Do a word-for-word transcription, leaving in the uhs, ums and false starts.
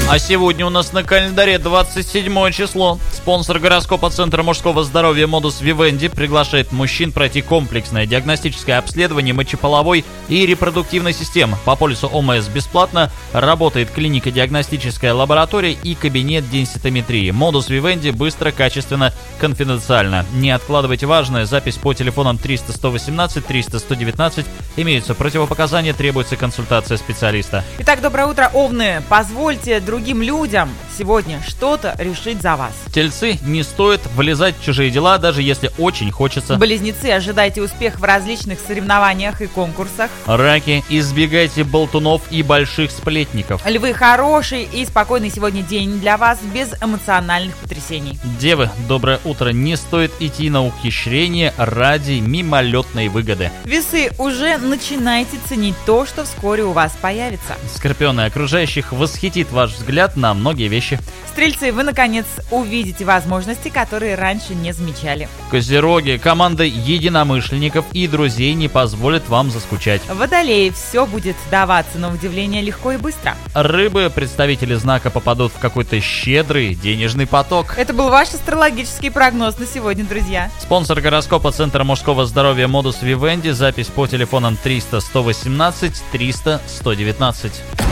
А сегодня у нас на календаре двадцать седьмое число. Спонсор гороскопа Центра мужского здоровья Modus Vivendi приглашает мужчин пройти комплексное диагностическое обследование мочеполовой и репродуктивной систем. По полису ОМС бесплатно. Работает клиника-диагностическая лаборатория и кабинет денситометрии. Modus Vivendi быстро, качественно, конфиденциально. Не откладывайте важное. Запись по телефонам триста сто восемнадцать триста сто девятнадцать. Имеются противопоказания, требуется консультация специалиста. Итак, доброе утро, овны. Позвольте другим людям сегодня что-то решить за вас. Тельцы, не стоит влезать в чужие дела, даже если очень хочется. Близнецы, ожидайте успех в различных соревнованиях и конкурсах. Раки, избегайте болтунов и больших сплетников. Львы, хороший и спокойный сегодня день для вас, без эмоциональных потрясений. Девы, доброе утро. Не стоит идти на ухищрение ради мимолетной выгоды. Весы, уже начинайте ценить то, что вскоре у вас появится. Скорпионы, окружающих восхитит ваш взгляд на многие вещи. Стрельцы, вы наконец увидите возможности, которые раньше не замечали. Козероги, команда единомышленников и друзей не позволит вам заскучать. Водолеи, все будет даваться на удивление легко и быстро. Рыбы, представители знака попадут в какой-то щедрый денежный поток. Это был ваш астрологический прогноз на сегодня, друзья. Спонсор гороскопа Центра мужского здоровья Modus Vivendi. Запись по телефонам триста сто восемнадцать триста сто девятнадцать.